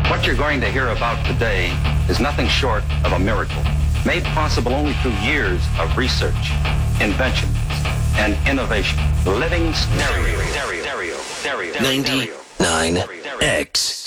What you're going to hear about today is nothing short of a miracle, made possible only through years of research, invention, and innovation. Living stereo. 99X.